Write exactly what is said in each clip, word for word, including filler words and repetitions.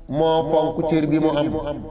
moo fonk cër bi mu am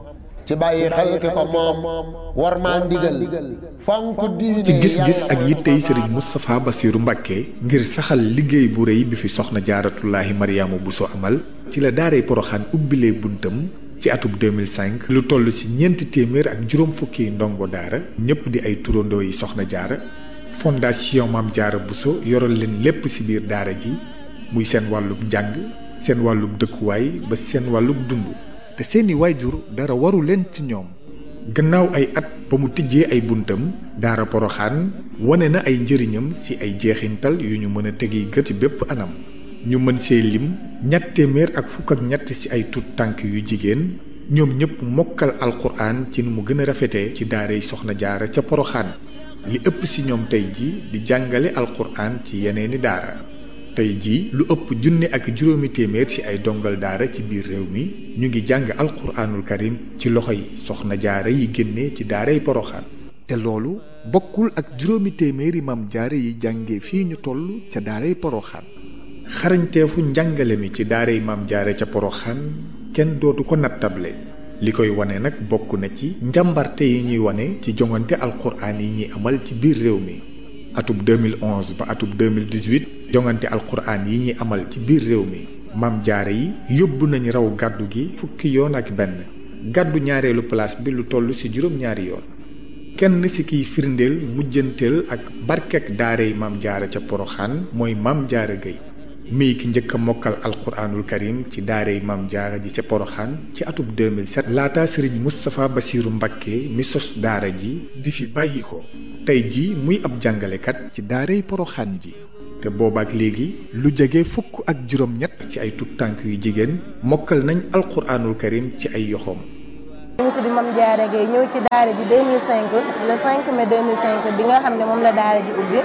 ci bàyyi xel ki ko moom war maa ndigal fonk diine ci gis-gis ak yittey sëriñ Moustapha Bassirou Mbacké ngir saxal liggéey bu rëy bi fi soxna jaaratullaahi Mariama Bousso amal ci la daaray Poroxaan ubbilee buntam ci atub deux mille cinq lu toll ci ñeenti téeméer ak juróom fukki ndongo daara ñëpp di ay turandoo yi soxna jaara fondation Maam Jaara Bousso yoral leen lépp ci biir daara ji muy seen wàllub njàng seen wàllub dëkkuwaay ba seen wàllub dund te seeni waajur dara waru leen ci ñoom gannaaw ay at ba mu tijjee ay buntam daara Poroxaan wane na ay njëriñam ci ay jeexintal yu ñu mën a tegi gët ci bépp anam ñu mën see lim ñett téeméer ak fukk ak ñett ci ay tut tànk yu jigéen ñoom ñëpp mokkal alquran ci nu mu gën a rafetee ci daara yi soxna jaara ca Poroxaan li ëpp ci ñoom tey ji di jàngale alquran ci yeneeni daara tey jii lu ëpp junni ak juróomi téeméer ci ay dongal daara ci biir réew mi ñu ngi jàng alquraanul karim ci loxoy soxna jaara yi génnee ci daaray Poroxaan te loolu bokkul ak juróomi téeméeri maam jaara yi jàngee fii ñu toll ca daaray Poroxaan xarañteefu njàngale mi ci daaray maam jaara ca Poroxaan kenn dootu ko nattable li koy wane nag bokk na ci njàmbarte yi ñuy wane ci jongante alquraan yi ñuy amal ci biir réew mi atub deux mille onze ba atub deux mille dix-huit jongante alquraan yi ñuy amal ci biir réew mi maam jaara yi yóbbu nañ raw gàddu gi fukki yoon ak benn gàddu ñaareelu place bi lu toll ci juróom-ñaari yoon kenn ci kiy firndeel mujjanteel ak barkek daaray maam jaara ca Poroxaan mooy maam jaara Gueye mii ki njëkk a mokkal alquraanul karim ci daaray maam jaara ji ca Poroxaan ci atub deux mille sept laata sëriñ Moustapha Bassirou Mbacké mi sos daara ji di fi bàyyi ko tey ji muy ab jàngalekat ci daaray Poroxaan ji te boobaak léegi lu jege fukk ak juróom-ñett ci ay tut tànk yu jigéen mokkal nañ alquraanul karim ci ay yoxoom. ñu tudd Mame Diarra Gueye ñëw ci daara ji deux mille cinq le cinq mai deux mille cinq bi nga xam ne moom la daara ji ubbi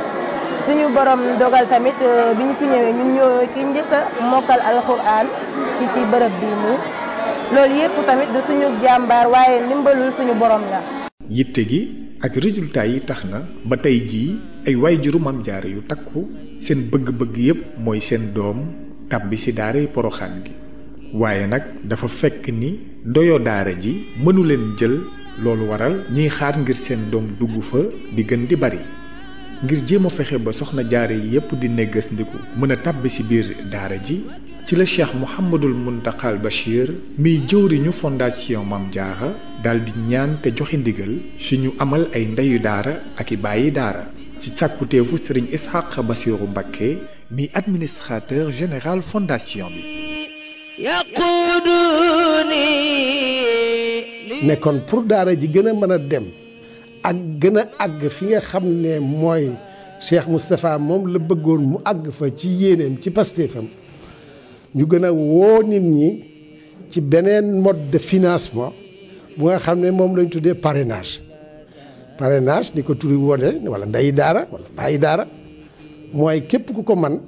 suñu borom dogal tamit bi ñu fi ñëwee ñun ñoo ki njëkk a mokkal alxuraan ci ci bërëb bii nii loolu yëpp tamit du suñu jàmbaar waaye ndimbalul suñu borom la. yitte gi ak résultat yi tax na ba tey jii ay waajuru Maam Jaara yu takku seen bëgg-bëgg yépp mooy seen doom tàbbi ci daaray Poroxaan gi waaye nag dafa fekk ni doyo daara ji mënu leen jël loolu waral ñuy xaar ngir seen doom dugg fa di gën di bari ngir jéem a fexe ba soxna jaara yi yépp di neggas ndiku mën a tàbbi ci biir daara ji ci la Cheikh Mouhamadul Muntaxal Bachir miy jëwriñu fondation Maam Jaara dal di ñaan te joxe ndigal suñu amal ay ndeyu daara ak i bàyyi daara ci sàkkuteefu sëriñ Ishaq Bassirou Mbacké mi administrateur général fondation bi nekkoon pour daara ji gën a mën a dem ak gën a àgg fi nga xam ne mooy Cheikh Moustapha moom la bëggoon mu àgg fa ci yéeneem ci pastéefam ñu gën a woo nit ñi ci beneen mode de financement bu nga xam ne moom lañ tuddee parrainage parrainage ni ko turi wone wala ndeyi daara wala bàyyi daara mooy képp ku ko man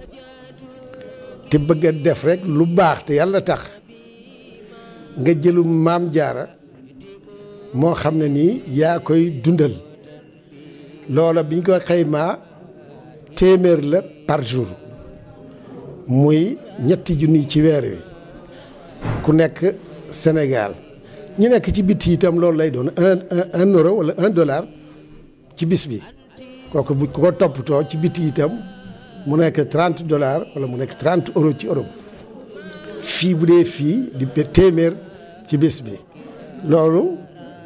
te bëgg a def rek lu baax te yàlla tax nga jëlu Maam Jaara moo xam ne nii yaa koy dundal loola biñ ko xaymaa téeméer la par jour muy ñetti junni ci weer wi ku nekk Sénégal ñi nekk ci biti itam loolu lay doon un un euro wala un dollar ci bis bi kooku bu ko toppatoo ci biti itam mu nekk trente dollars wala mu nekk trente euros ci Europe fii bu dee fii di téeméer ci bis bi loolu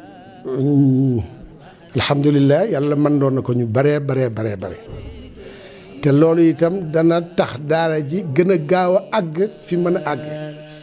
alhamdulilah yàlla mën doon na ko ñu baree baree baree bare te loolu itam dana tax daara ji gën a gaaw a àgg fi mën a àgg.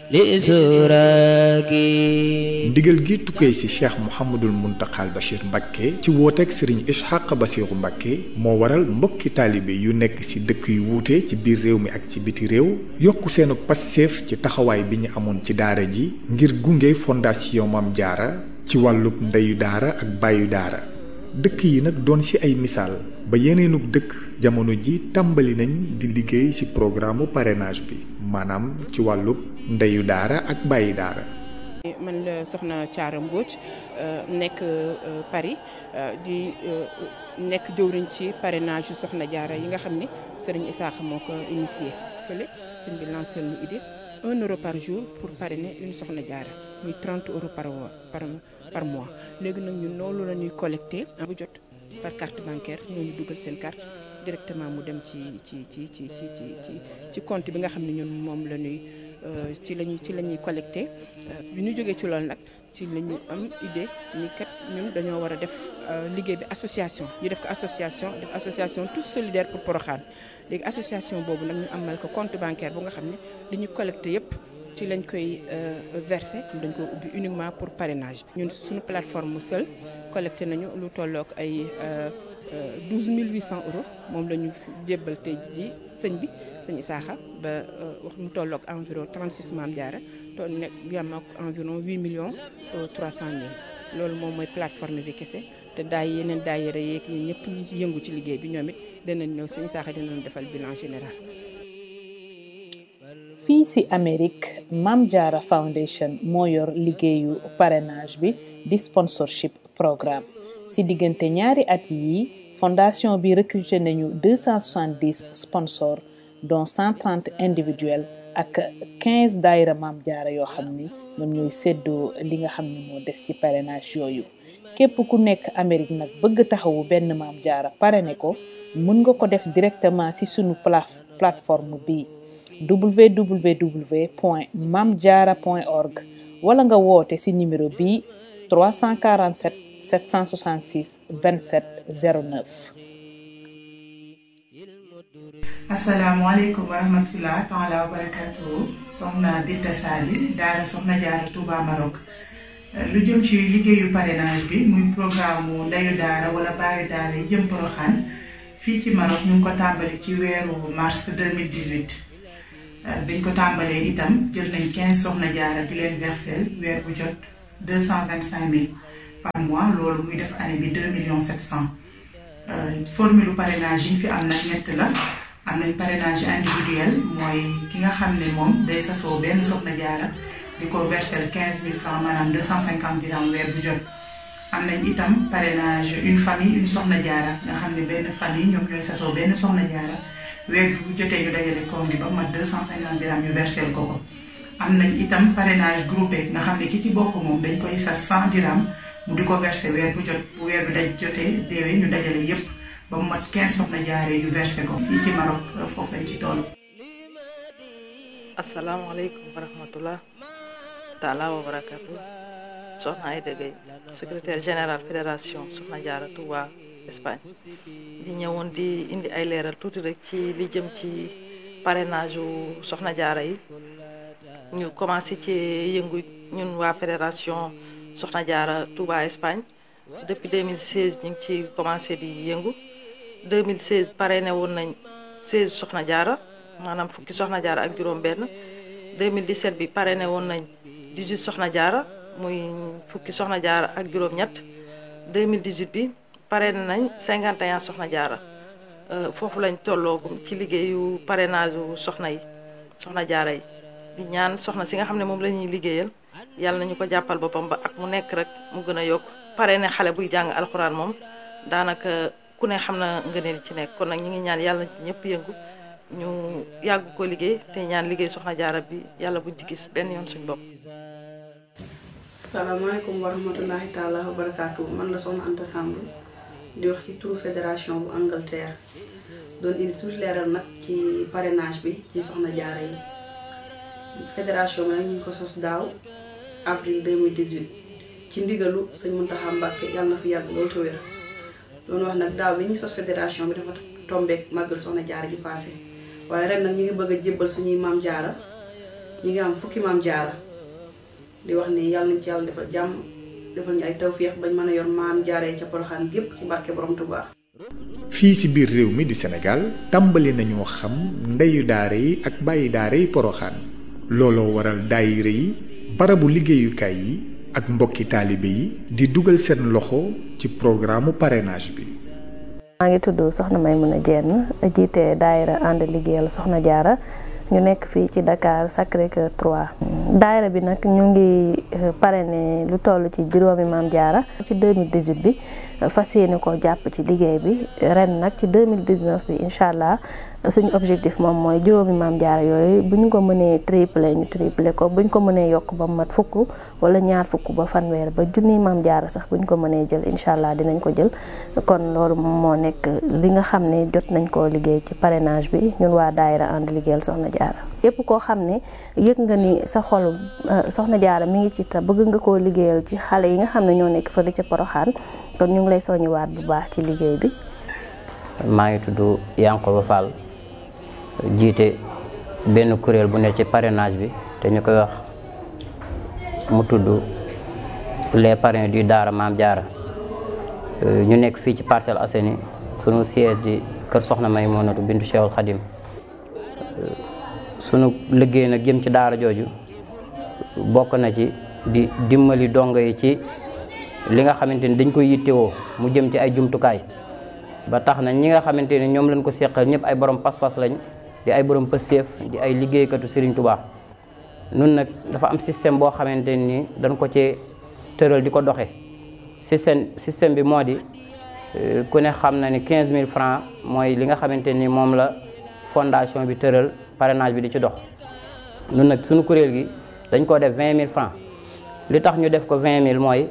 ndigal gi tukkee ci Cheikh Mouhamadul Muntaxal Bachir Mbacké ci wooteeg Serigne Ishaq Bassirou Mbacké moo waral mbokki taalibe yu nekk ci dëkk yu wuute ci biir réew mi ak ci biti réew yokku seenu passeef ci taxawaay bi ñu amoon ci daara ji ngir gunge fondation Maam Jaara ci wàllub ndeyu daara ak bàyyu daara dëkk yi nag doon ci ay misaal ba yeneenug dëkk jamono ji tàmbali nañ di liggéey ci programme parrainage bi maanaam ci wàllub ndeyu daara ak bàyyi daara. man la soxna Thiara Mbodj nekk Paris di nekk jëwriñ ci parrainage yu soxna jaara yi nga xam ne sëriñ Isaaxa moo ko initié fële sëñ bi lancé lu idée un euro par jour pour parrainer une soxna jaara muy trente euros par par par mois léegi nag ñun loolu la ñuy collecté bu jot par carte bancaire ñooñu dugal seen carte directement mu dem ci ci ci ci ci ci ci compte bi nga xam ne ñun moom la ñuy ci lañuy ci la ñuy collecté bi ñu jógee ci loolu nag ci la ñu am idée ni kat ñun dañoo war a def liggéey bi association ñu def ko association def association tous solidaires pour Porokhane léegi association boobu nag ñu amal ko compte bancaire bu nga xam ne dañuy collecté yëpp ci lañ koy versé dañ ko ubbi uniquement pour parrainage ñun suñu plateforme seul collecté nañu lu tollook ay douze mille huit cents euros moom la ñu jébbal tey ji sëñ bi sëñ Isaaxa ba wax mu tollook environ trente-six Maam Jaara to nekk yam ak environ huit millions trois cent mille loolu moom mooy plateforme bi kese te daay yeneen daayira yeeg ñi ñëpp ñi yëngu ci liggéey bi ñoom it danañ ñëw sëñ Isaaxa dinañ defal bilan général. fii ci Amérique Maam Jaara Foundation moo yor liggéeyu parrainage bi di sponsorship programme ci diggante ñaari at yi fondation bi recruté nañu deux cent soixante-dix sponsors dont cent trente individuels ak quinze daayira Maam Jaara yoo xam ni ñoom ñooy séddoo li nga xam ne moo des ci parrainage yooyu képp ku nekk Amérique nag bëgg taxawu benn Maam Jaara parrainé ko mën nga ko def directement ci sunu plateforme bi w w w point mamdiara point org wala nga woote ci numéro bi trois cent quarante-sept sept cent soixante-six vingt-sept zéro neuf. asalaamaaleykum wa rahmatulah taala wa barakatuh soxna Binta Sali daara soxna Jaara Touba Maroc lu jëm ci liggéeyu parrainage bi muy programme mu ndeyu daara wala baayu daara yi jëm Porokhane fii ci Maroc ñu ngi ko tàmbali ci weeru mars deux mille dix-huit biñ ko tàmbalee itam jël nañ quinze soxna jaara di leen versel weer bu jot deux cent vingt-cinq mille par mois loolu muy def année bi deux millions sept cents formule parrainage yi fi am nag ñett la am nañ parrainage individuel mooy ki nga xam ne moom day sasoo benn soxna jaara di ko versel quinze mille francs maanaam deux cent cinquante dirhams weer bu jot am nañ itam parrainage une famille une soxna jaara nga xam ne benn famille ñoom ñooy sasoo benn soxna jaara weer bu jotee ñu dajale koom gi ba mat deux cent cinquante dirhams ñu versel ko ko am nañ itam parrainage groupé nga xam ne ki ci bokk moom dañ koy sas cent dirhams mu di ko versé weer bu jot bu weer bi daj jotee déwee ñu dajale yépp ba mu mat quinze soxna jaaree yu versé ko fii ci Maroc foofu lañ ci toll. asalaamaaleykum wa rahmatullah taala wa barakatu soxna Aïda Gueye secrétaire général fédération soxna jaara Touba Espagne di ñëwoon di indi ay leeral tuuti rek ci li jëm ci parrainage u soxna jaara yi ñu commencé ci yëngu ñun waa fédération soxna jaara Touba Espagne depuis deux mille seize ñu ngi ci commencé di yëngu deux mille seize parrainé woon nañ seize soxna jaara maanaam fukki soxna jaara ak juróom benn deux mille dix-sept bi parrainé woon nañ dix-huit soxna jaara muy fukki soxna jaara ak juróom ñett deux mille dix-huit bi parrainé nañ cinquante et un soxna jaara foofu lañ tolloogum ci liggéeyu parrainage u soxna yi soxna jaara yi di ñaan soxna si nga xam ne moom la ñuy liggéeyal yàlla nañu ko jàppal boppam ba ak mu nekk rek mu gën a yokk parrainé xale buy jàng alxuraan moom daanaka ku ne xam na ngëneel ci nekk kon nag ñu ngi ñaan yàlla na ci ñëpp yëngu ñu yàgg ko liggéey te ñaan liggéey soxna jaara bi yàlla buñ ci gis benn yoon suñ bopp. salaamaaleykum wa rahmatullahi taala wa barakaatu man la soxna Anta Samb di wax ci turu fédération bu Angleterre doon indi tuuti leeral nag ci parrainage bi ci soxna jaara yi fédération bi nag ñu ngi ko sos daaw avril deux mille dix-huit ci ndigalu sëñ Muntaxa Mbàkke yàlla na fi yàgg loolu te wér doon wax nag daaw bi ñuy sos fédération bi dafa tombeek màggal soxna jaara ji passé waaye ren nag ñu ngi bëgg a jébbal suñuy maam jaara ñu ngi am fukki maam jaara di wax ni yàlla nañ ci yàlla defal jàmm defal ñu ay tawféex bañ mën a yor maam jaaree ca Porokhane gépp ci barke borom Tuubaa. fii ci biir réew mi di Sénégal tàmbali nañoo xam ndeyu daara yi ak bàyyi daara yi Porokhane looloo waral daayira yi barabu liggéeyukaay yi ak mbokki taalibe yi di dugal seen loxo ci programme parrainage bi. maa ngi tudd Soxna Maymuna Jenn jiite daayira ànd liggéeyal Soxna Jaara ñu nekk fii ci Dakar Sacré-Cœur trois. daayira bi nag ñu ngi parrainé lu toll ci juróomi maam jaara ci deux mille dix-huit bi fas yéene ko jàpp ci liggéey bi ren nag ci deux mille dix-neuf bi incha allah suñu objectif moom mooy juróomi maam jaara yooyu bu ñu ko mënee tripler ñu tripler ko bu ñu ko mënee yokk ba mat fukk wala ñaar fukk ba fanweer ba junni maam jaara sax bu ñu ko mënee jël incha allah dinañ ko jël. kon loolu moo nekk li nga xam ne jot nañ koo liggéey ci parrainage bi ñun waa daayira ànd liggéeyal soxna jaara yépp koo xam ne yëg nga ni sa xol soxna jaara mi ngi ci ta bëgg nga koo liggéeyal ci xale yi nga xam ne ñoo nekk fële ca Poroxaan kon ñu ngi lay soññiwaat bu baax ci liggéey bi. maa ngi tudd Yankoba Fall jiite benn kuréel bu ne ci parrainage bi te ñu koy wax mu tudd les parrains du daara Maam Jaara ñu nekk fii ci Parcelles Assainies sunu siège di kër Soxna Maymunatu bintu Cheikhul Khadim sunu liggéey nag jëm ci daara jooju bokk na ci di dimbali dongo yi ci li nga xamante ni dañ koy yittewoo mu jëm ci ay jumtukaay ba tax na ñi nga xamante ni ñoom lañ ko seqal ñëpp ay borom pas-pas lañ di ay borom pëseef di ay liggéeykatu Serigne Touba. nun nag dafa am système boo xamante ni dañ ko ci tëral di ko doxe système système bi moo di ku ne xam na ni quinze mille francs mooy li nga xamante ni moom la fondation bi tëral parrainage bi di ci dox. nun nag suñu kuréel gi dañ ko def vingt mille francs li tax ñu def ko vingt mille mooy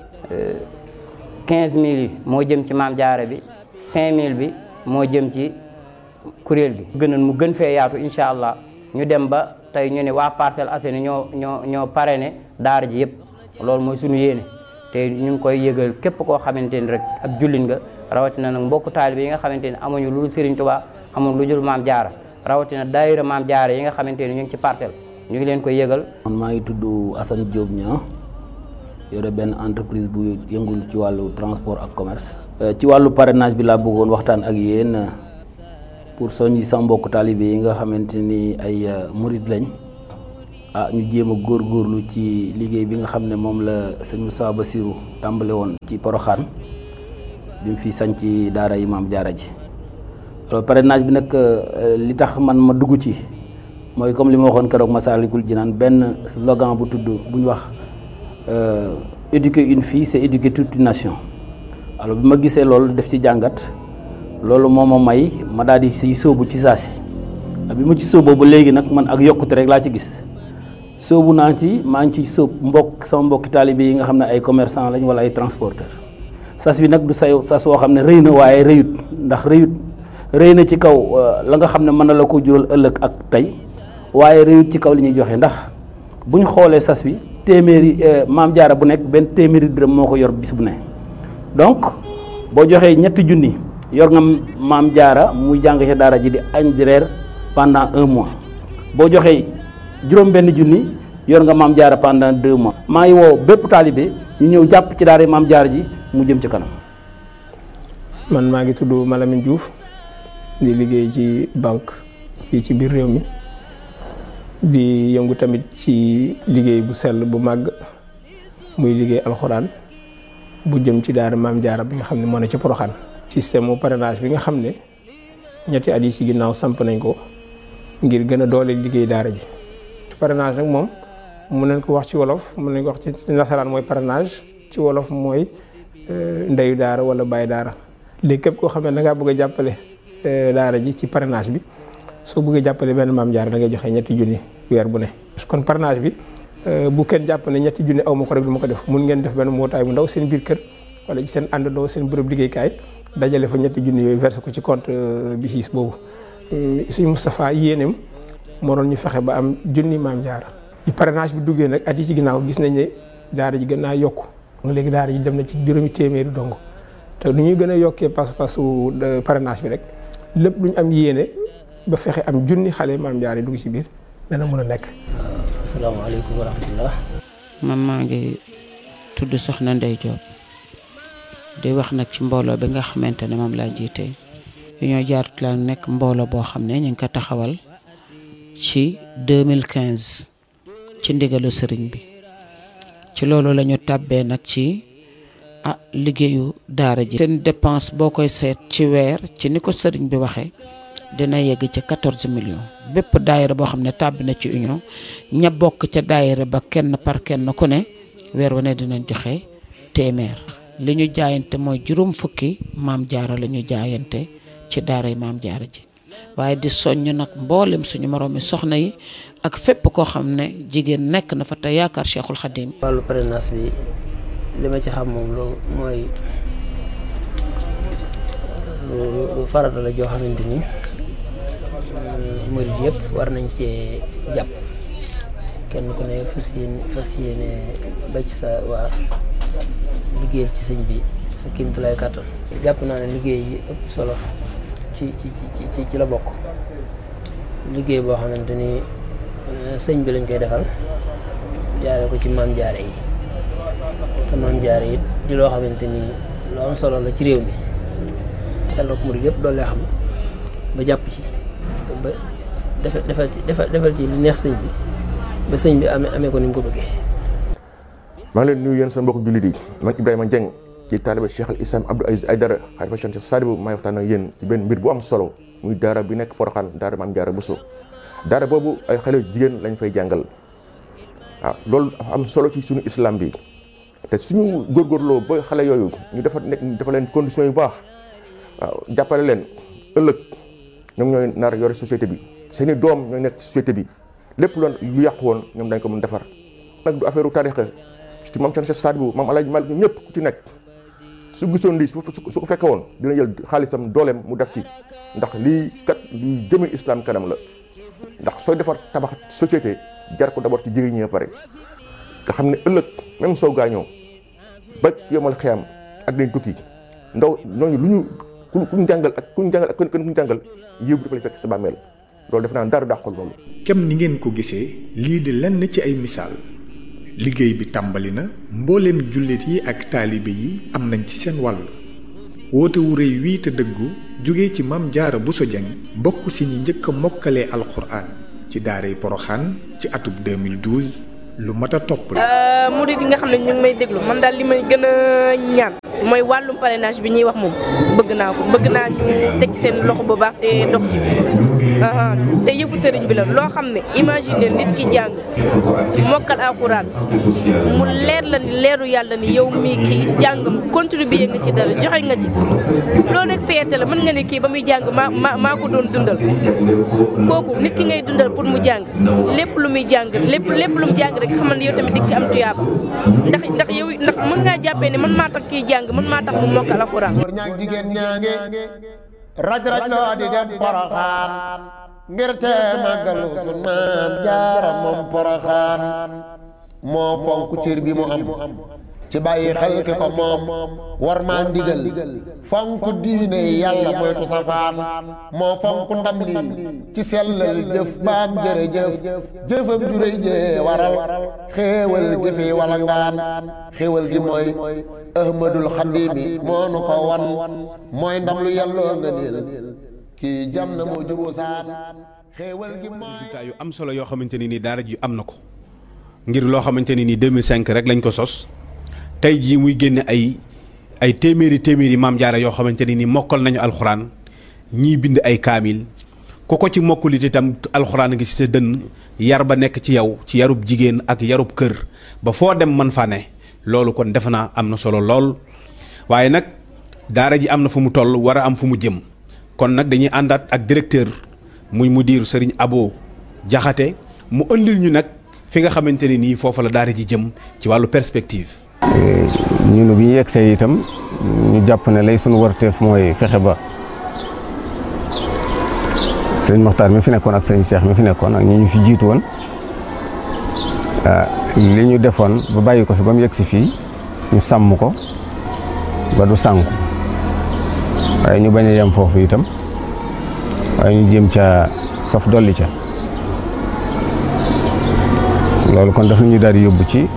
quinze mille yi moo jëm ci maam jaara bi cinq mille bi moo jëm ci kuréel gi. gënoon mu gën fee yaatu incha allah ñu dem ba tey ñu ne waa Parcelles Assainies ñoo ñoo ñoo parrainé daara ji yëpp loolu mooy suñu yéene te ñu ngi koy yëgal képp koo xamante ni rek ab jullit nga rawatina nag mbokku taalibe yi nga xamante ni amuñu lu dul Serigne Touba amuñu lu dul maam jaara rawatina daayira maam jaara yi nga xamante ni ñu ngi ci parcelle ñu ngi leen koy yëgal. man maa ngi tudd Assane Diop Niang yore benn entreprise bu yëngul ci wàllu transport ak commerce. ci wàllu parrainage bi laa bëggoon waxtaan ak yéen pour soññi sama mbokku taalibe yi nga xamante ni ay murid lañ ah ñu jéem a góorgóorlu ci liggéey bi nga xam ne moom la sëñ Moussa Bassirou tàmbale woon ci Poroxaan bi mu fi sañ ci daara yi maam jaara ji. alors parrainage bi nag li tax man ma dugg ci mooy comme li ma waxoon keroog Massalikul Jinaan benn slogan bu tudd bu ñu wax éduquer une fille c'est éduquer toute une nation. alors bi ma gisee loolu def ci jàngat loolu moo ma may ma daal di siy sóobu ci saasi bi ma ci sóoboo ba léegi nag man ak yokkute rek laa ci gis sóobu naa ci maa ngi ci sóob mbokk sama mbokki taalibe yi nga xam ne ay commerçant lañ wala ay transporteur sas bi nag du say sas woo xam ne rëy na waaye rëyut ndax rëyut rëy na ci kaw la nga xam ne mën na la ko jural ëllëg ak tey waaye rëyut ci kaw li ñuy joxe ndax bu ñu xoolee sas bi téeméeri maam jaara bu nekk benn téeméeri dërëm moo ko yor bis bu ne donc boo joxee ñetti junni yor nga maam jaara muy jàng ci daara ji di añ di reer pendant un mois boo joxee juróom benn junni yor nga maam jaara pendant deux mois. maa ngi woo bépp taalibe ñu ñëw jàpp ci daara maam jaara ji mu jëm ci kanam. man maa ngi tudd Malamine Diouf di liggéey ci banque fii ci biir réew mi di yëngu tamit ci liggéey bu sell bu màgg muy liggéey alxuraan bu jëm ci daara maam jaara bi nga xam ne moo ne ci Poroxaan. système mu parrainage bi nga xam ne ñetti at yi ci ginnaaw samp nañ ko ngir gën a doole liggéey daara ji. parrainage nag moom mun nañ ko wax ci wolof mun nañ ko wax ci nasaraan mooy parrainage ci wolof mooy ndeyu daara wala bàyyi daara léegi képp koo xam ne da ngaa bëgg a jàppale daara ji ci parrainage bi soo bëggee jàppale benn maam jaara da ngay joxe ñetti junni weer bu ne. kon parrainage bi bu kenn jàpp ne ñetti junni aw ma ko rek du ma ko def mun ngeen def benn mbootaay bu ndaw seen biir kër wala ci seen àndandoo seen bërëb liggéeykaay dajale fa ñetti junni yooyu versé ko ci compte bi siis boobu suñu Moustapha yéeneem moo doon ñu fexe ba am junni maam jaara. ci parrainage bi duggee nag at yi ci ginnaaw gis nañ ne daara ji gën naa yokku léegi daara ji dem na ci juróomi téeméeri dong te nu ñuy gën a yokkee pas-pasu parrainage bi rek lépp lu ñu am yéene ba fexe am junni xale maam jaara yi dugg ci biir dana mën a nekk. asalaamaaleykum wa rahmatullah. man maa ngi tudd Soxna Ndey Diop di wax nag ci mbooloo bi nga xamante ne moom laa jiite Union Jaaratu la nekk mbooloo boo xam ne ñu ngi ko taxawal ci deux mille quinze ci ndigalu sëriñ bi ci loolu la ñu tàbbee nag ci ah liggéeyu daara ji. seen dépense boo koy seet ci weer ci ni ko sëriñ bi waxee dina yegg ci quatorze millions bépp daayira boo xam ne tàbbi na ci union ña bokk ca daayira ba kenn par kenn ku ne weer wu ne dinañ joxe téeméer. li ñu jaayante mooy juróom fukki maam jaara la ñu jaayante ci daara yi maam jaara ji waaye di soññ nag mboolem suñu moroomi soxna yi ak fépp koo xam ne jigéen nekk na fa te yaakaar Cheikhul Khadim. wàllu parrainage bi li ma ci xam moom loolu mooy lu farata la joo xamante ni murid yëpp war nañ cee jàpp kenn ku ne fas yéene fas yéene ba ci sa waa liggéeyal ci sëñ bi sa kéemtulaay kàttan. jàpp naa ne liggéey yi ëpp solo ci ci ci ci la bokk liggéey boo xamante ni sëñ bi lañ koy defal jaare ko ci maam jaare yi te maam jaare yi di loo xamante ni lu am solo la ci réew mi yàlla ko murid yëpp doole xam ba jàpp ci ba defal defal ci defal ci li neex sëñ bi ba sëñ bi amee amee ko ni mu ko bëggee. maa ngi leen nuyu yéen seen mbokku jullit yi man Ibrahima Dieng ci taaliba Cheikh al Islam Abdou Aziz Aïdara xalifa Cheikh Sadibou maay waxtaan ak yéen ci benn mbir bu am solo muy daara bi nekk Porokhane daara Maam Jaara Bousso daara boobu ay xale jigéen lañ fay jàngal waaw loolu dafa am solo ci suñu islam bi te suñu góorgóorloo ba xale yooyu ñu defar nekk dafa leen conditions yu baax waaw jàppale leen ëllëg ñoom ñooy nar yore société bi seeni doom ñooy nekk société bi lépp loon lu yàqu woon ñoom dañ ko mën defar nag du affaire u tarixa ci maam Cheikh Sadibou maam Alaaji Malik ñëpp ku ci nekk su gisoon lii su su ko fekke woon dina jël xaalisam dooleem mu def ci ndax lii kat luy jëme islam kanam la ndax sooy defar tabax société jar ko d'abord ci jigéen ñi pare nga xam ne ëllëg même soo gaañoo ba yomal xiyam ak dañ tukki ndaw ñooñu lu ñu ku ku ñu jàngal ak ku ñu jàngal ak ku ñu jàngal yëpp dafa lay fekk sa bàmmeel loolu def naa dara dàqul loolu. kem ni ngeen ko gisee lii di lenn ci ay misaal liggéey bi tàmbali na mbooleem jullit yi ak taalibe yi am nañ ci seen wàll woote wu rëy wii te dëggu jóge ci Maam Jaara Bousso Dieng bokk si ñi njëkk a mokkalee alxuraan ci daaray Porokhane ci atub deux mille douze lu mat a topp la. murid yi nga xam ne ñu ngi may déglu man daal li may gën a ñaan mooy wàllum parrainage bi ñuy wax moom bëgg naa ko bëgg naa ñu teg seen loxo bu baax te dox ci te yëfu sëriñ bi la loo xam ne imagine nit ki jàng mokkal alxuraan mu leer la ni leeru yàlla ni yow mii kii jàngam contribuer nga ci dara joxe nga ci loolu rek fierté la mën nga ne kii ba muy jàng maa maa maa ko doon dundal kooku nit ki ngay dundal pour mu jàng lépp lu muy jàng lépp lépp lu mu jàng rek xamal ne yow tamit dig ci am tuyaaba ndax ndax yow ndax mën ngaa jàppee ne man maa tax kii jàng man maa tax mu mokkal alxuraan. góor ñaag jigéen ñaange raj raj loo di dem Porokhane ngir te màggalu sun Maam Jaara moom Porokhane moo fonk cër bi mu am ci bàyyi xel ki ko moom war maa ndigal fonk diine yàlla moytu safaan moo fonk ndam lii ci sellal jëf baam jërëjëf jëfam ju rëy jee waral xéewal gi fi wala ngaan xéewal gi mooy Ahmadul Xadimi moo nu ko wan mooy ndam lu yàlloo nga niil kii jam na moo juboo saan xéewal gi mooy résultat yu am solo yoo xamante ni nii daara ji am na ko ngir loo xamante ni nii deux mille cinq rek lañ ko sos tey jii muy génne ay ay téeméeri téeméeri maam jaara yoo xamante ni nii mokkal nañu alxuraan ñii bind ay kaamil ku ko ci mokkulit itam alxuraan ngi ci sa dënn yar ba nekk ci yow ci yarub jigéen ak yarub kër ba foo dem man fa ne loolu kon defe naa am na solo lool waaye nag daara ji am na fu mu toll war a am fu mu jëm kon nag dañuy àndaat ak directeur muy mudir Serigne Abo Jaxate mu ëndil ñu nag fi nga xamante ne nii foofu la daara ji jëm ci wàllu perspective. ñun bi ñu yegsee itam ñu jàpp ne lay sunu warteef mooy fexe ba sëriñ Moxtaar mi fi nekkoon ak sëriñ Cheikh mi fi nekkoon ak ñi ñu fi jiitu woon li ñu defoon ba bàyyi ko fi ba mu yegsi fii ñu sàmm ko ba du sànku waaye ñu bañ a yem foofu itam waaye ñu jéem ca saf dolli ca loolu kon daf ñu daal di yóbbu ci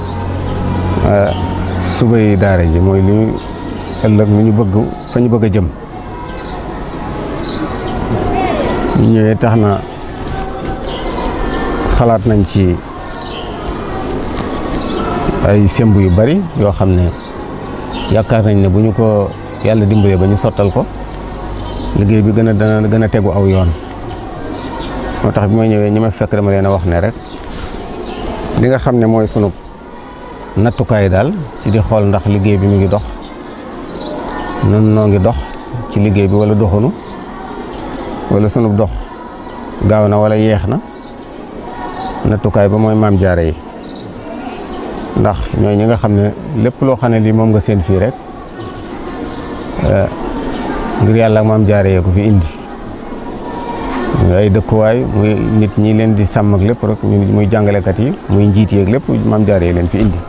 subay daara ji mooy li ñu ëllëg lu ñu bëgg fa ñu bëgg a jëm ñu ñëwee tax na xalaat nañ ci ay semb yu bari yoo xam ne yaakaar nañ ne bu ñu ko yàlla dimbalee ba ñu sottal ko liggéey bi gën a dana gën a tegu aw yoon moo tax bi ma ñëwee ñi ma fekk dama leen a wax ne rek li nga xam ne mooy sunu nattukaay daal ci di xool ndax liggéey bi mu ngi dox nun noo ngi dox ci liggéey bi wala doxunu wala sunu dox gaaw na wala yeex na nattukaay ba mooy maam jaara yi ndax ñooy ñi nga xam ne lépp loo xam ne lii moom nga seen fii rek ngir yàlla ak maam jaara yee ko fi indi muy ay dëkkuwaay muy nit ñi leen di sàmm ak lépp rek muy jàngalekat yi muy njiit yeeg lépp maam jaara yi leen fi indi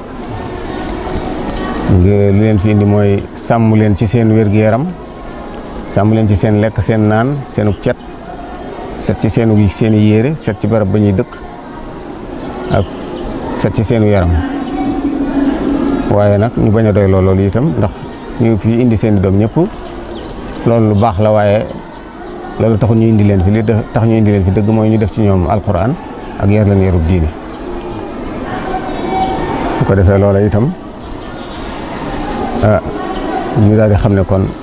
lu leen fi indi mooy sàmm leen ci seen wér-gu-yaram sàmm leen ci seen lekk seen naan seenu cet set ci seenu seeni yére set ci barab ba ñuy dëkk ak set ci seenu yaram waaye nag ñu bañ a doy loolu itam ndax ñu fi indi seen i doom ñëpp loolu lu baax la waaye loolu taxul ñu indi leen fi li tax ñu indi leen fi dëgg mooy ñu def ci ñoom alquran ak yar leen yarub diine bu ko defee loola itam ah ñu daal di xam ne kon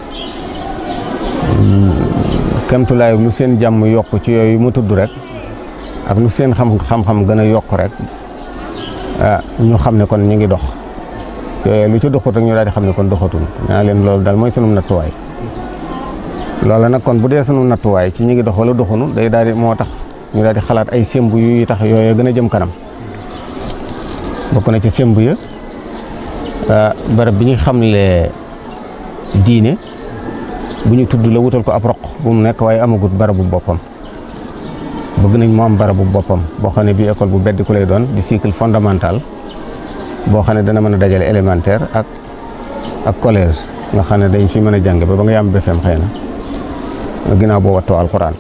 kemtulaay lu seen jàmm yokk ci yooyu mu tudd rek ak lu seen xam xam-xam gën a yokk rek ah ñu xam ne kon ñu ngi dox yooyu lu ci doxut rek ñu daal di xam ne kon doxatul naa leen loolu daal mooy sunu nattuwaay loola nag kon bu dee sunu nattuwaay ci ñu ngi dox wala doxunu day daal di moo tax ñu daal di xalaat ay semb yu tax yooyu gën a jëm kanam bokk na ci semb ya barab bi ñu xamle diine bu ñu tudd la wutal ko ab roq bu mu nekk waaye amagut barabu boppam bëgg nañ mu am barabu boppam boo xam ne bii école bu beddi ku lay doon di cycle fondamental boo xam ne dana mën a dajale élémentaire ak ak collège nga xam ne dañ fi mën a jàng ba ba nga yam B F E M xëy na ginnaaw boo wattoo alxuraan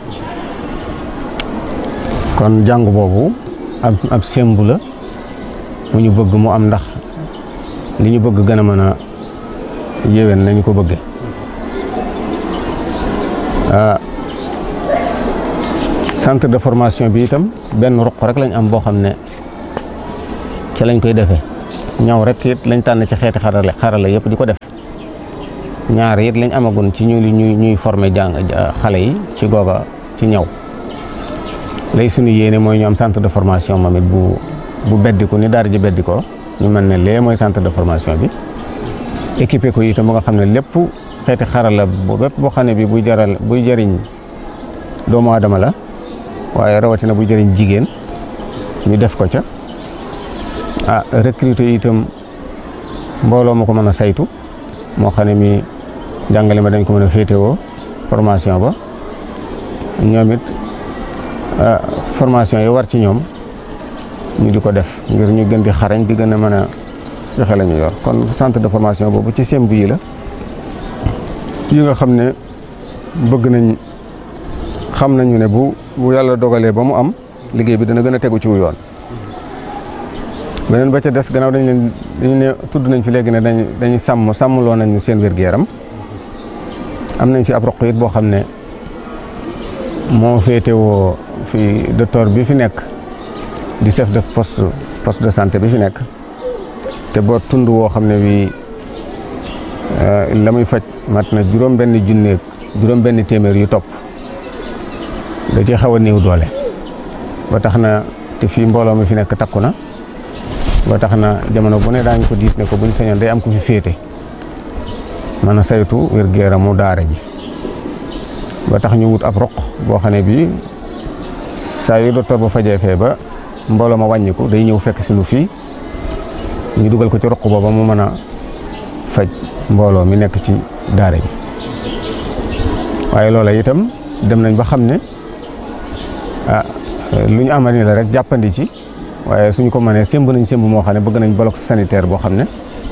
kon jàng boobu ab ab sembu la mu ñu bëgg mu am ndax li ñu bëgg gën a mën a yéwén nañu ko bëgge centre de formation bi itam benn ruq rek lañ am boo xam ne ci lañ koy defee ñaw rek it lañ tànn ci xeeti xarale xarala yëpp di ko def ñaar it lañ amagun ci ñu ñuy ñuy former jàng xale yi ci googa ci ñaw lay suñu yéene mooy ñu am centre de formation moom it bu bu beddiku ni daara ji beddikoo ñu mën ne lee mooy centre de formation bi équipé ko itam ba nga xam ne lépp xeeti xarala bu bépp boo xam ne bi buy jaral buy jëriñ doomu aadama la waaye rawatina buy jëriñ jigéen ñu def ko ca ah recruter itam mbooloo ma ko mën a saytu moo xam ne mi jàngale ma dañ ko mën a féetewoo formation ba ñoom it formation yi war ci ñoom ñu di ko def ngir ñu gën di xarañ di gën a mën a joxe la ñu yor kon centre de formation boobu ci semb yi la yi nga xam ne bëgg nañ xam nañu ne bu bu yàlla dogalee ba mu am liggéey bi dana gën a tegu ci wu yoon beneen ba ca des gannaaw dañ leen dañu ne tudd nañ fi léegi ne dañ dañuy sàmm sàmmloo nañu seen wér-gu-yaram am nañ fi ab roq it boo xam ne moo féetewoo fi docteur bi fi nekk di chef de poste poste de santé bi fi nekk te boo tund woo xam ne bii la muy faj mat na juróom benn junneeg juróom benn téeméer yu topp da ci xaw a néew doole ba tax na te fii mbooloo mi fi nekk takku na ba tax na jamono bu ne daañu ko diis ne ko buñ sañoon day am ku fi féete mën a saytu wér-gu-yaramu daara ji ba tax ñu wut ab roq boo xam ne bii saa yu docteur ba fajee fee ba mbooloo ma wàññiku day ñëw fekk si nu fii ñu dugal ko ci roq booba mu mën a faj mbooloo mi nekk ci daara ji waaye loola itam dem nañ ba xam ne ah lu ñu amal ni la rek jàppandi ci waaye suñ ko mënee sémb nañ sémb moo xam ne bëgg nañ bloc sanitaire boo xam ne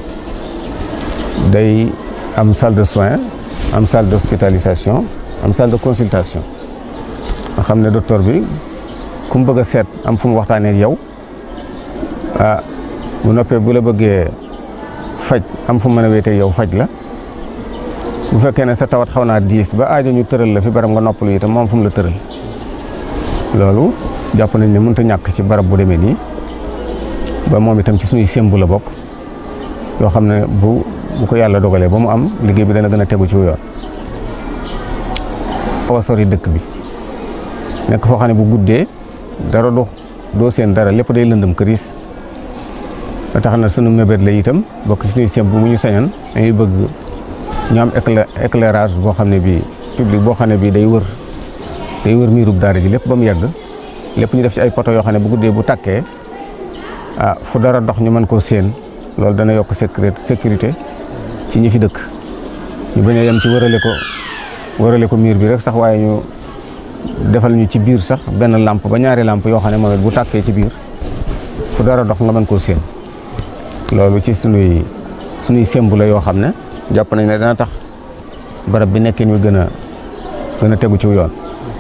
day am salle de soins am salle d'hospitalisation am salle de consultation nga xam ne docteur bi ku mu bëgg a seet am fu mu waxtaanee ak yow ah bu noppee bu la bëggee faj am fu mu mën a wéetee yow faj la bu fekkee ne sa tawat xaw naa diis ba aajo ñu tëral la fi barab nga noppalu itam moom fu mu la tëral loolu jàpp nañ ne mënut a ñàkk ci barab bu demee nii ba moom itam ci suñuy sémbu la bokk yoo xam ne bu bu ko yàlla dogalee ba mu am liggéey bi dana gën a tegu ci yoon. xaw a sori dëkk bi nekk foo xam ne bu guddee dara du doo seen dara lépp day lëndëm këriis ba tax na sunu mébét la itam bokk ci suñuy sémbu mu ñu sañan dañuy bëgg ñu am éclairage boo xam ne bii public boo xam ne bii day wër day wër miirub daara ji lépp ba mu yegg lépp ñu def ci ay poto yoo xam ne bu guddee bu takkee ah fu dara dox ñu mën koo séen loolu dana yokk sécurité sécurité ci ñi fi dëkk ñu bañ a yem ci wërale ko wërale ko miir bi rek sax waaye ñu defal ñu ci biir sax benn lampe ba ñaari lampe yoo xam ne moom it bu tàkkee ci biir fu dara dox nga mën koo séen loolu ci sunuy sunuy sembu la yoo xam ne jàpp nañ ne dana tax barab bi nekkin wi gën a gën a tegu ci yoon.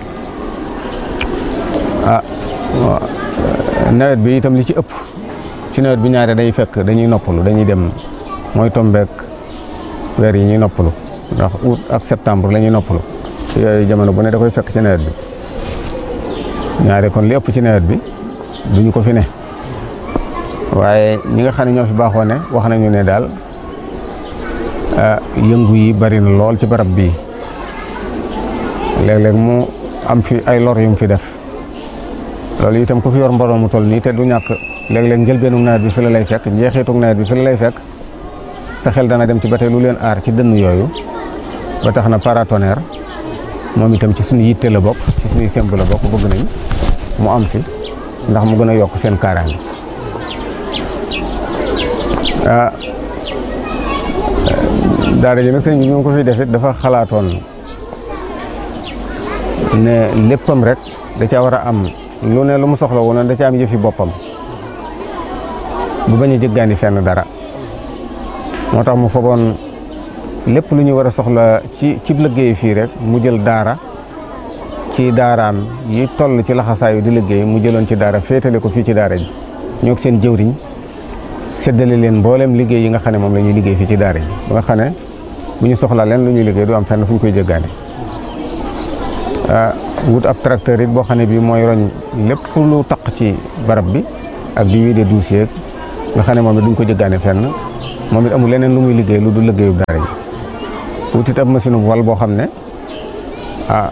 ah nawet bi itam li ci ëpp ci nawet bi ñaare day fekk dañuy noppalu dañuy dem mooy tombeek weer yi ñuy noppalu ndax août ak septembre la ñuy noppalu yooyu jamono bu ne da koy fekk ci nawet bi ñaare kon li ëpp ci nawet bi duñu ko fi ne waaye ñi nga xam ne ñoo fi baaxoo ne wax nañu ne daal yëngu yi bari na lool ci barab bii léeg-léeg mu am fi ay lor yu mu fi def loolu itam ku fi yor mbooloo mu toll nii te du ñàkk léeg-léeg njëlbeenu nawet bi fi la lay fekk njeexitu nawet bi fi la lay fekk sa xel dana dem ci ba tey lu leen aar ci dënn yooyu ba tax na paratonnerre moom itam ci suñu yitte la bokk ci suñuy semb la bokk bëgg nañ mu am fi ndax mu gën a yokk seen kaaraange ah daara ji nag sëñ bi ñu ko fi def it dafa xalaatoon ne léppam rek da caa war a am lu ne lu mu soxla woon da caa am yëfi boppam bu bañ a jëggaani fenn dara moo tax mu fogoon lépp lu ñu war a soxla ci ci liggéey fii rek mu jël daara ci daaraam yi toll ci laxasaayu di liggéey mu jëloon ci daara féetale ko fii ci daara ji ñoo seen jëwriñ séddale leen mboolem liggéey yi nga xam ne moom la ñuy liggéey fii ci daara ji ba nga xam ne bu ñu soxla leen lu ñuy liggéey du am fenn fu ñu koy jëggaane wut ab tracteur it boo xam ne bii mooy roñ lépp lu taq ci barab bi ak di wiide dossier nga xam ne moom it duñ ko jëggaane fenn moom it amul leneen lu muy liggéey lu du liggéeyu daara ji wut it ab machine bu wal boo xam ne ah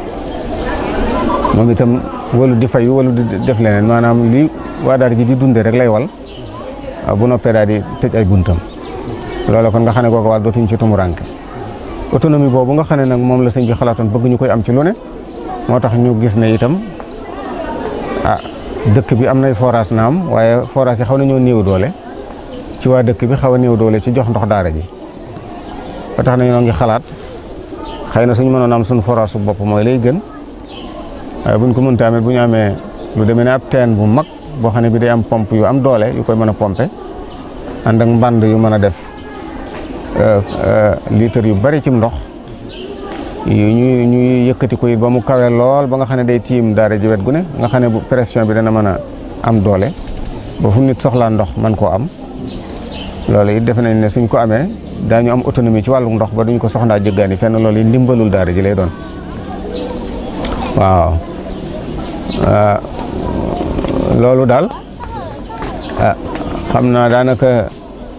moom itam walu di fayu walu di def leneen maanaam li waa daara ji di dunde rek lay wal bu noppee daal di tëj ay buntam loolu kon nga xam ne kooku wàll dootuñ ci tumuranke autonomie boobu nga xam ne nag moom la sëñ bi xalaatoon bëgg ñu koy am ci lu ne moo tax ñu gis ne itam ah dëkk bi am nay forage naam waaye forage yi xaw nañoo néew doole ci waa dëkk bi xaw a néew doole ci jox ndox daara ji ba tax na ñoo ngi xalaat xëy na suñu mënoon am suñu forage su bopp mooy lay gën waaye buñ ko mënta amee bu ñu amee lu demee ne ab teen bu mag boo xam ne bi day am pompe yu am doole yu koy mën a pompe ànd ak mbànd yu mën a def litre yu bari ci ndox yu ñu ñuy yëkkati ko it ba mu kawe lool ba nga xam ne day tiim daara ji wet gu ne nga xam ne bu pression bi dana mën a am doole ba fu nit soxlaa ndox man koo am loolu it defe nañ ne suñ ko amee daañu am autonomie ci wàllu ndox ba duñ ko soxlaa jëggaani fenn loolu it ndimbalul daara ji lay doon waaw loolu daal ah xam naa daanaka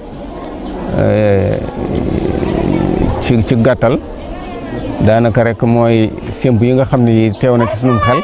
ci ci gàttal daanaka rek mooy sémb yi nga xam ne yi teew na ci sunum xel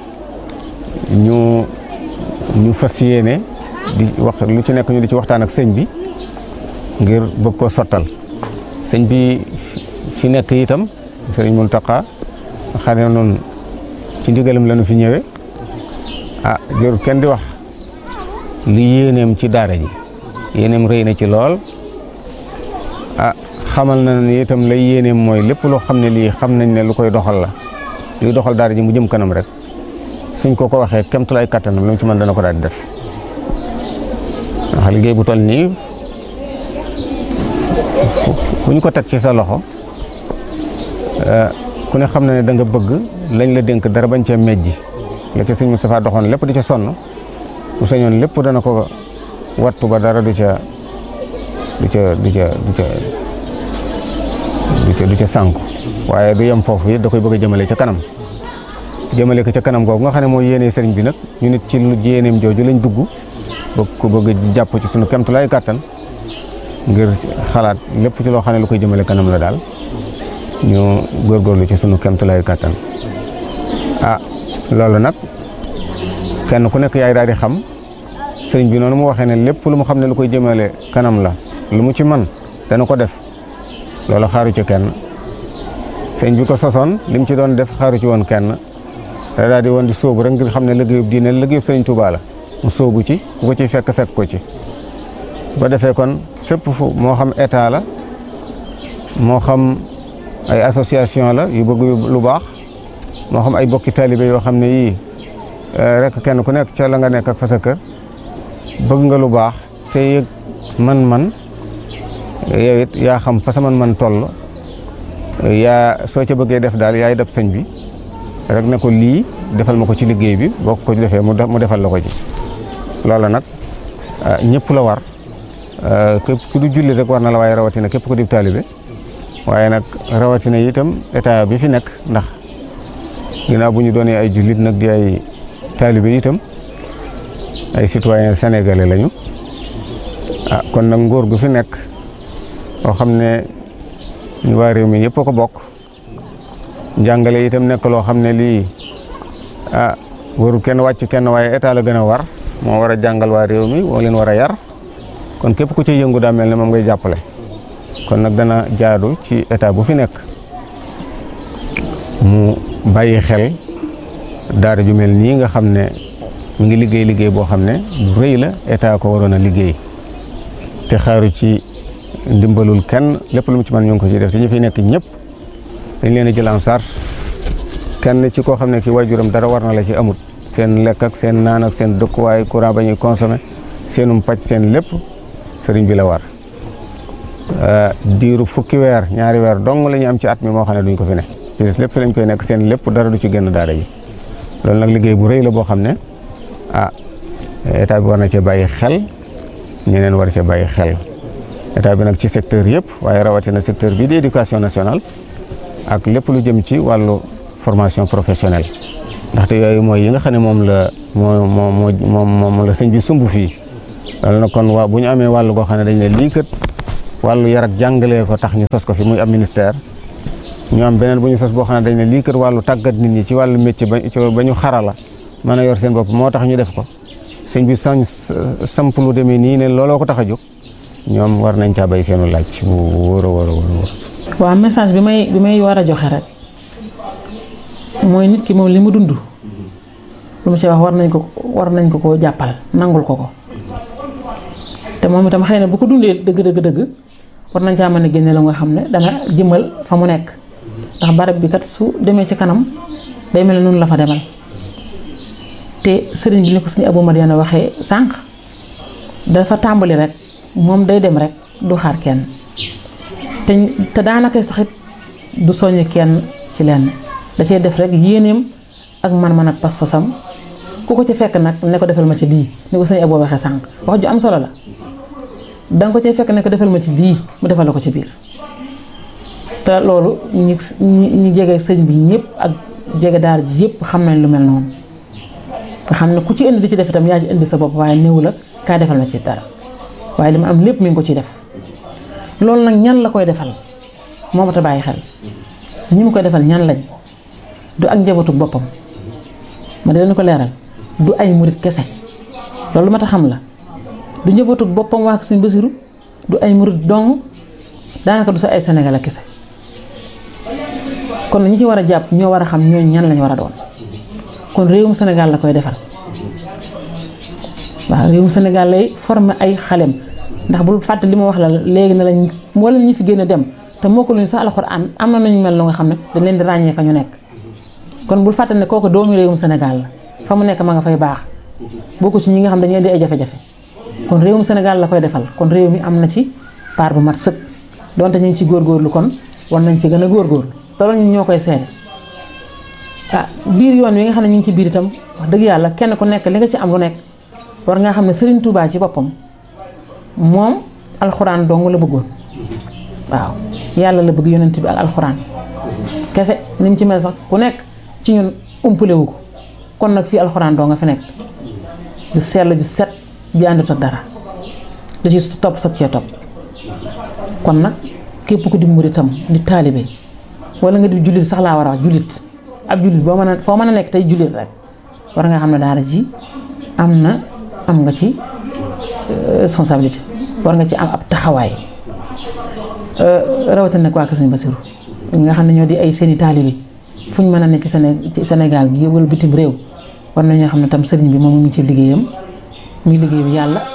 ñu ñu fas yéene di wax lu ci nekk ñu di ci waxtaan ak sëñ bi ngir bëgg koo sottal sëñ bi fi nekk itam sëriñ Muntaxa xam ne noonu ci ndigalam la ñu fi ñëwee ah jërul kenn di wax li yéeneem ci daara ji yéeneem rëy na ci lool ah xamal na ni itam lay yéeneem mooy lépp loo xam ne lii xam nañ ne lu koy doxal la luy doxal daara ji mu jëm kanam rek suñ ko ko waxee kemtulaay kattanam lu mu ci mën dana ko daal di def ndax liggéey bu toll nii bu ñu ko teg ci sa loxo ku ne xam na ne da nga bëgg lañ la dénk dara bañ cee mejji la ca sëñ Moustapha doxoon lépp di ca sonn bu sañoon lépp dana ko wattu ba dara du ca du ca du ca du ca du ca du ca sànku waaye du yem foofu it da koy bëgg a jëmale ca kanam jëmale ko ca kanam googu nga xam ne mooy yéene sëriñ bi nag ñu nit ci lu yéeneem jooju lañ dugg bëgg ko bëgg jàpp ci sunu kemtulaay kàttan ngir xalaat lépp ci loo xam ne lu koy jëmale kanam la daal ñu góorgóorlu ci sunu kemtulaay kàttan ah loolu nag kenn ku nekk yaay daal di xam sëriñ bi noonu mu waxee ne lépp lu mu xam ne lu koy jëmale kanam la lu mu ci man dana ko def loolu xaaru ci kenn sëriñ bi ko sosoon li mu ci doon def xaaru ci woon kenn da daal di woon di sóobu rek ngir xam ne liggéeyub diine liggéeyub Sëriñ Tuubaa la mu sóobu ci ku ko ci fekk fekk ko ci ba defee kon fépp fu moo xam état la moo xam ay association la yu bëgg lu baax moo xam ay bokki taalibe yoo xam ne yii rek kenn ku nekk ca la nga nekk ak fa sa kër bëgg nga lu baax te yëg man-man yow it yaa xam fa sa man-man toll yaa soo ca bëggee def daal yaay def sëñ bi rek ne ko lii defal ma ko ci liggéey bi boo ko defee mu defal la ko ci loola nag ñëpp la war képp ku du julli rek war na la waaye rawatina képp ku di taalibe waaye nag rawatina itam état bi fi nekk ndax ginnaaw bu ñu doonee ay jullit nag di ay taalibe itam ay citoyen sénégalais lañu ah kon nag nguur gu fi nekk boo xam ne ñu waa réew mi yëpp a ko bokk njàngale itam nekk loo xam ne lii ah warul kenn wàcc kenn waaye état la gën a war moo war a jàngal waa réew mi moo leen war a yar kon képp ku ci yëngu daa mel ne moom ngay jàppale kon nag dana jaadu ci état bu fi nekk mu bàyyi xel daara ju mel nii nga xam ne mu ngi liggéey liggéey boo xam ne lu rëy la état ko waroon a liggéey te xaaru ci ndimbalul kenn lépp lu mu ci mën ñu ngi ko ci def te ñu fi nekk ñëpp dañ leen a jël en charge kenn ci koo xam ne ki waajuram dara war na la ci amut seen lekk ak seen naan ak seen dëkkuwaay courant ba ñuy consommé seenum pàcc seen lépp sëriñ bi la war diiru fukki weer ñaari weer dong la ñu am ci at mi moo xam ne duñ ko fi ne ci lépp fi lañ koy nekk seen lépp dara du ci génn daara ji loolu nag liggéey bu rëy la boo xam ne ah état bi war na cee bàyyi xel ñeneen war cee bàyyi xel état bi nag ci secteur yëpp waaye rawatina secteur bii di éducation nationale ak lépp lu jëm ci wàllu formation professionnelle ndaxte yooyu mooy yi nga xam ne moom la moo moo moo moom la sëñ bi sumb fii loolu nag kon waa bu ñu amee wàllu goo xam ne dañ ne lii kat wàllu yar ak jàngalee ko tax ñu sos ko fi muy am ministère ñu am beneen bu ñu sos boo xam ne dañ ne lii kat wàllu tàggat nit ñi ci wàllu métier ba ba ñu xarala mën a yor seen bopp moo tax ñu def ko sëñ bi sañ samp lu demee nii ne looloo ko tax a jóg ñoom war nañ caa bay seenu laaj bu wóor a wóor a wóor. waaw message bi may bi may war a joxe rek mooy nit ki moom li mu dund lu mu ci wax war nañ ko war nañ ko koo jàppal nangul ko ko te moom itam xëy na bu ko dundee dëgg dëgg dëgg war nañ caa mën a génne la nga xam ne dana jëmal fa mu nekk ndax barab bi kat su demee ci kanam day mel ne noonu la fa demal te sëriñ bi ni ko suñu Abou Madiana waxee sànq dafa tàmbali rek moom day dem rek du xaar kenn te te daanaka saxit du soññ kenn ci lenn da cee def rek yéeneem ak man-man ak pas-pasam ku ko ci fekk nag ne ko defal ma ci lii ni ko sëñ Abou waxee sànq wax ju am solo la danga ko ci fekk ne ko defal ma ci lii mu defal la ko ci biir te loolu ñi ñi jege sëñ bi ñëpp ak jege daara ji yëpp xam nañ lu mel noonu nga xam ne ku ci indi di ci def itam yaa ci indi sa bopp waaye néew la kaa defal ma ci dara waaye li ma am lépp mi ngi ko ciy def loolu nag ñan la koy defal moo ma ta bàyyi xel ñi mu koy defal ñan lañ du ak njabootu boppam ma dinañ ko leeral du ay murit kese loolu ma ta xam la du njabootu boppam waa Sëñ Basiru du ay murit dong daanaka du sa ay Sénégal kese kon ñi ci war a jàpp ñoo war a xam ñooñu ñan lañ war a doon kon réewum Sénégal la koy defal waaw réewum Sénégal lay former ay xalem ndax bul fàtte li ma wax la léegi ne lañ wala ñu fi génn dem te moo ko luñu sax alxuraan am na nañu mel lu nga xam ne dañ leen di ràññee fa ñu nekk kon bul fàtte ne kooku doomu réewum Sénégal la fa mu nekk ma nga fay baax bokku ci ñi nga xam dañuy di ay jafe-jafe kon réewum Sénégal la koy defal kon réew mi am na ci part bu mat sëkk donte ñu ngi ci góorgóorlu kon war nañ ci gën a góorgóorlu te loolu ñun ñoo koy seede ah biir yoon wi nga xam ne ñu ngi ci biir itam wax dëgg yàlla kenn ku nekk li nga ci am lu nekk war nga xam ne Serigne Touba ci boppam moom alxuraan dong la bëggoon waaw yàlla la bëgg yonent bi ak alxuraan kese ni mu ci mel sax ku nekk ci ñun umpale wu ko kon nag fii alxuraan dong nga fi nekk du sell ju set bi àndut ak dara da ci topp sag cee topp kon nag képp ku di muritam di taalibe wala nga di jullit sax laa war a wax jullit ab jullit boo mën a foo mën a nekk tey jullit rek war nga xam ne daara ji am na am nga ci responsabilité war nga ci am ab taxawaay rawatina nag waa Kër Sëñ Basiru nga xam ne ñoo di ay seeni taalibe fu ñu mën a ne ci Séné ci Sénégal gi wala bitim réew war nañoo xam ne tam sëriñ bi moom mu ngi ci liggéeyam muy liggéeyu yàlla